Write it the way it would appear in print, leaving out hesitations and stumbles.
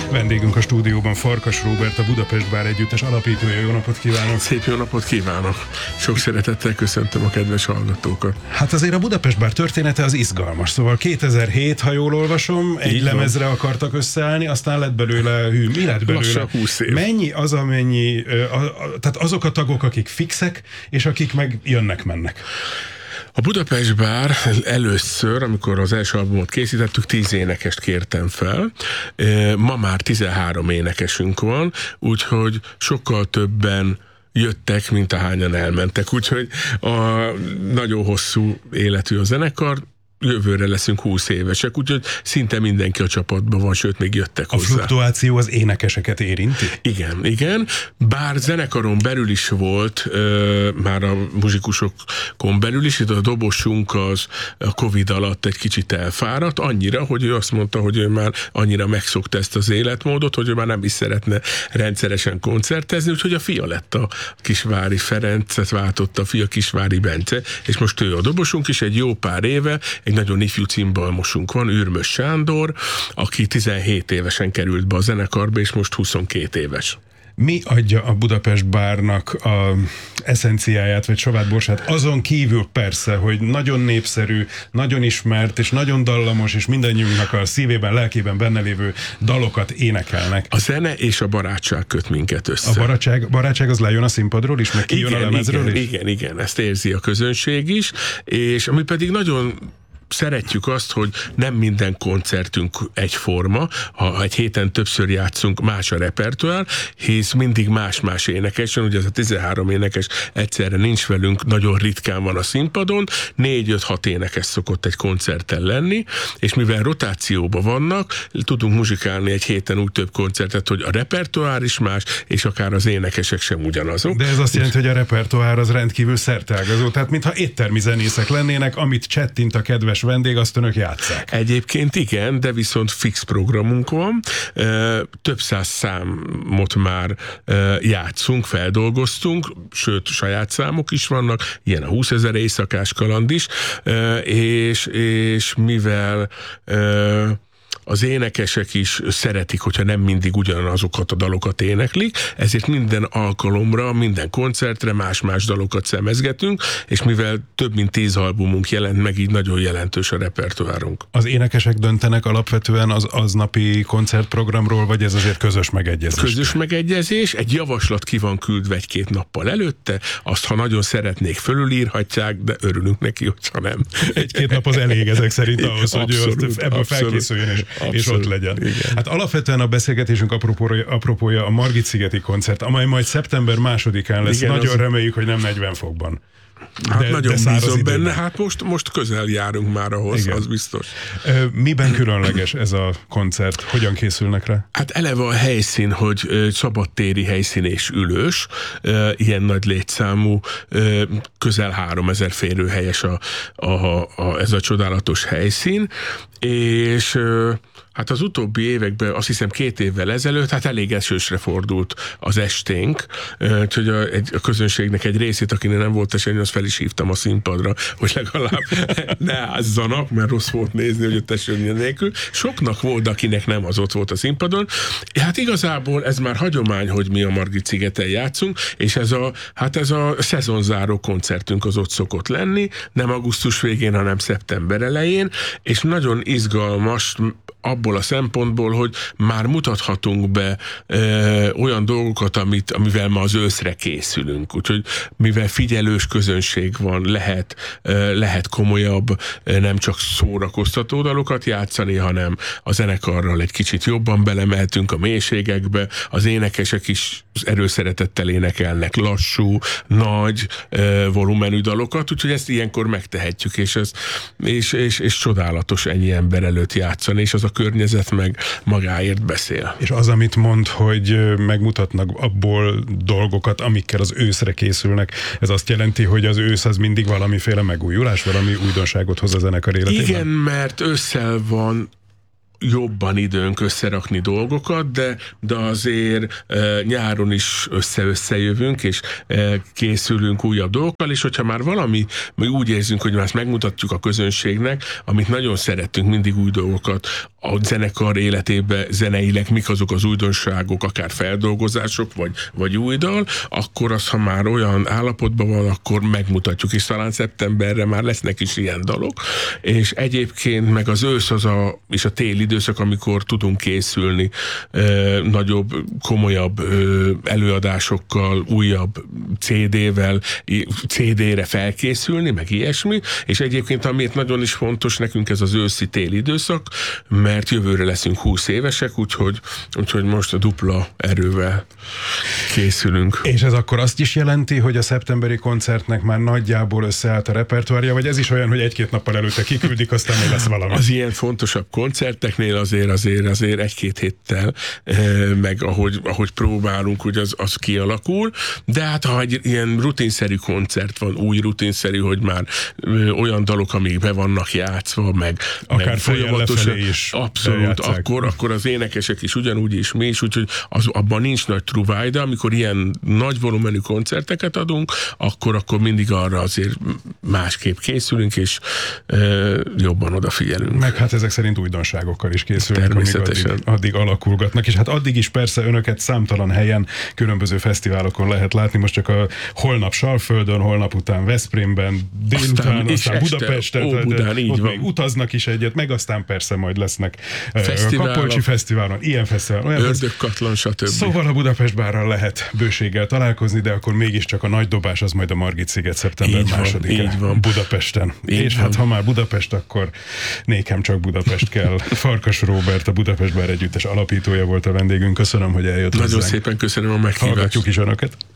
Vendégünk a stúdióban Farkas Róbert, a Budapest Bár Együttes alapítója. Jó napot kívánok! Szép jó napot kívánok! Sok szeretettel köszöntöm a kedves hallgatókat. Hát azért a Budapest Bár története az izgalmas. Szóval 2007, ha jól olvasom, egy lemezre akartak összeállni, aztán lett belőle, mi lett belőle? Lassan 20 év. Mennyi az, amennyi, tehát azok a tagok, akik fixek, és akik meg jönnek-mennek? A Budapest Bár először, amikor az első albumot készítettük, 10 énekest kértem fel. Ma már 13 énekesünk van, úgyhogy sokkal többen jöttek, mint ahányan elmentek. Úgyhogy nagyon hosszú életű a zenekar, jövőre leszünk 20 évesek, úgyhogy szinte mindenki a csapatban van, sőt, még jöttek hozzá. A fluktuáció az énekeseket érinti? Igen. Bár zenekaron belül is volt, már a muzsikusokon belül is, itt a dobosunk az a Covid alatt egy kicsit elfáradt, annyira, hogy ő azt mondta, hogy ő már annyira megszokta ezt az életmódot, hogy ő már nem is szeretne rendszeresen koncertezni, úgyhogy a fia lett a Kisvári Ferencet, váltotta a fia Kisvári Bence, és most ő a dobosunk is egy jó pár éve. Egy nagyon ifjú cimbalmosunk van, Ürmös Sándor, aki 17 évesen került be a zenekarba, és most 22 éves. Mi adja a Budapest Bárnak a eszenciáját, vagy savátborsát? Azon kívül persze, hogy nagyon népszerű, nagyon ismert, és nagyon dallamos, és mindannyiunknak a szívében, lelkében benne lévő dalokat énekelnek. A zene és a barátság köt minket össze. A barátság az lejön a színpadról is, meg kijön a lemezről is? Igen, ezt érzi a közönség is, és ami pedig nagyon szeretjük azt, hogy nem minden koncertünk egyforma, ha egy héten többször játszunk, más a repertoár, hisz mindig más-más énekes, ugye ez a 13 énekes egyszerre nincs velünk, nagyon ritkán van a színpadon, 4-5-6 énekes szokott egy koncerten lenni, és mivel rotációban vannak, tudunk muzsikálni egy héten úgy több koncertet, hogy a repertoár is más, és akár az énekesek sem ugyanazok. De ez azt jelenti, hogy a repertoár az rendkívül szerteágazó, tehát mintha éttermi zenészek lennének, amit csettint a kedves vendég, azt önök játsszák. Egyébként igen, de viszont fix programunk van. Több száz számot már játszunk, feldolgoztunk, sőt, saját számok is vannak, ilyen a 20 000 éjszakás kaland is, és mivel az énekesek is szeretik, hogyha nem mindig ugyanazokat a dalokat éneklik, ezért minden alkalomra, minden koncertre más-más dalokat szemezgetünk, és mivel több mint 10 albumunk jelent meg, így nagyon jelentős a repertoárunk. Az énekesek döntenek alapvetően az aznapi koncertprogramról, vagy ez azért közös megegyezés? Közös megegyezés, egy javaslat ki van küldve 1-2 nappal előtte, azt, ha nagyon szeretnék, fölülírhatják, de örülünk neki, hogyha nem. 1-2 nap az elég ezek szerint ahhoz, hogy ebből felkészüljön és ott legyen. Igen. Hát alapvetően a beszélgetésünk apropója a Margit-szigeti koncert, amely majd szeptember 2-án lesz. Igen, nagyon reméljük, hogy nem 40 fokban. Hát nagyon bízom benne, hát most közel járunk már ahhoz, igen. Az biztos. Miben különleges ez a koncert? Hogyan készülnek rá? Hát eleve a helyszín, hogy szabadtéri helyszín és ülős, ilyen nagy létszámú, közel 3000 férőhelyes ez a csodálatos helyszín, és hát az utóbbi években, azt hiszem 2 évvel ezelőtt, hát elég esősre fordult az esténk, úgyhogy a közönségnek egy részét, akinek nem volt esély, azt fel is hívtam a színpadra, hogy legalább ne ázzanak, mert rossz volt nézni, hogy ott eső nélkül. Soknak volt, akinek nem, az ott volt a színpadon. Hát igazából ez már hagyomány, hogy mi a Margit-szigeten játszunk, és ez a szezonzáró koncertünk az ott szokott lenni, nem augusztus végén, hanem szeptember elején, és nagyon izgalmas abból a szempontból, hogy már mutathatunk be olyan dolgokat, amivel ma az őszre készülünk. Úgyhogy mivel figyelős közönség van, lehet komolyabb, nem csak szórakoztató dalokat játszani, hanem a zenekarral egy kicsit jobban belemehetünk a mélységekbe, az énekesek is erőszeretettel énekelnek lassú, nagy volumenű dalokat, úgyhogy ezt ilyenkor megtehetjük, és csodálatos ennyi ember előtt játszani, és az a környezet meg magáért beszél. És az, amit mond, hogy megmutatnak abból dolgokat, amikkel az őszre készülnek, ez azt jelenti, hogy az ősz az mindig valamiféle megújulás, valami újdonságot hoz a zenekar életében? Igen, mert ősszel van jobban időnk összerakni dolgokat, de azért nyáron is összejövünk, és készülünk újabb dolgokkal, és hogyha már valami, mi úgy érzünk, hogy már ezt megmutatjuk a közönségnek, amit nagyon szeretünk, mindig új dolgokat a zenekar életében, zeneileg mik azok az újdonságok, akár feldolgozások, vagy új dal, akkor az, ha már olyan állapotban van, akkor megmutatjuk, és talán szeptemberre már lesznek is ilyen dalok, és egyébként meg az ősz és a téli időszak, amikor tudunk készülni nagyobb, komolyabb előadásokkal, újabb CD-vel, CD-re felkészülni, meg ilyesmi, és egyébként amiért nagyon is fontos nekünk ez az őszi-téli időszak, mert jövőre leszünk 20 évesek, úgyhogy most a dupla erővel készülünk. És ez akkor azt is jelenti, hogy a szeptemberi koncertnek már nagyjából összeállt a repertoárja, vagy ez is olyan, hogy egy-két nappal előtte kiküldik, aztán még lesz valami? Az ilyen fontosabb koncerteknél azért egy-két héttel, meg ahogy próbálunk, hogy az kialakul, de hát ha egy ilyen rutinszerű koncert van, új rutinszerű, hogy már olyan dalok, amik be vannak játszva, meg folyamatosan is abszolút, akkor az énekesek is ugyanúgy is mi is, úgyhogy abban nincs nagy truváj, de amikor ilyen nagy volumenű koncerteket adunk, akkor mindig arra azért másképp készülünk, és jobban odafigyelünk. Meg hát ezek szerint újdonságokkal is készülnek, természetesen. Amíg addig alakulgatnak, és hát addig is persze önöket számtalan helyen, különböző fesztiválokon lehet látni, most csak a holnap Salföldön, holnap után Veszprémben, délután, aztán Budapesten, Budán, így ott van. még utaznak is egyet, meg aztán persze majd lesznek Fesztiválok, Fesztiválon, ilyen fesztiválon, olyan Ördögkatlan, stb. Szóval a Budapest bárral lehet bőséggel találkozni, de akkor mégiscsak a nagy dobás az majd a Margit-sziget szeptember 2-án Budapesten. Így és van. hát ha már Budapest, akkor nékem csak Budapest kell. Farkas Róbert, a Budapest Bár Együttes alapítója volt a vendégünk. Köszönöm, hogy eljött Nagyon hozzánk. szépen köszönöm a meghívást. Hallgatjuk is önöket.